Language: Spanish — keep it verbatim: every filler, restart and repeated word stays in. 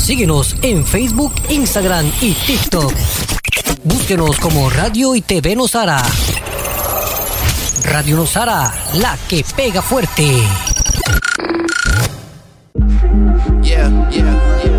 Síguenos en Facebook, Instagram y TikTok. Búsquenos como Radio y T V Nosara. Radio Nosara, la que pega fuerte. Yeah, yeah, yeah.